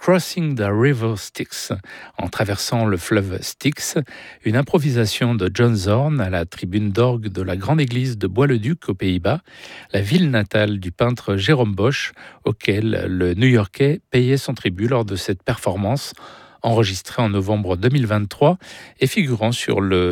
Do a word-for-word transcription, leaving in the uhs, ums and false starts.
Crossing the River Styx, en traversant le fleuve Styx, une improvisation de John Zorn à la tribune d'orgue de la grande église de Bois-le-Duc aux Pays-Bas, la ville natale du peintre Jérôme Bosch, auquel le New-Yorkais payait son tribut lors de cette performance enregistrée en novembre deux mille vingt-trois et figurant sur le